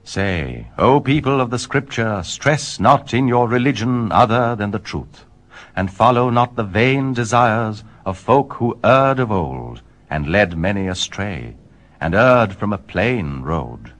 Say, O people of the Scripture, stress not in your religion other than the truth, and follow not the vain desires of folk who erred of old, and led many astray, and erred from a plain road.